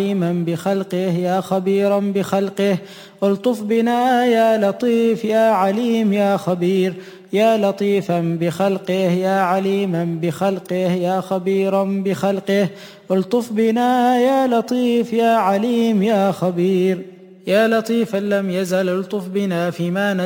عليما بخلقه يا خبيرا بخلقه. الطف بنا يا لطيف يا عليم يا خبير، يا لطيفا بخلقه يا عليما بخلقه يا خبيرا بخلقه. الطف بنا يا لطيف يا عليم يا خبير، يا لطيفا لم يزل الطف بنا فيما